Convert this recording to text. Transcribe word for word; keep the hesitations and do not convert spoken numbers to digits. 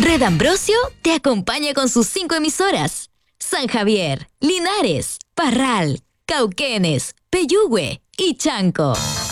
Red Ambrosio te acompaña con sus cinco emisoras: San Javier, Linares, Parral, Cauquenes, Peyúgue y Chanco.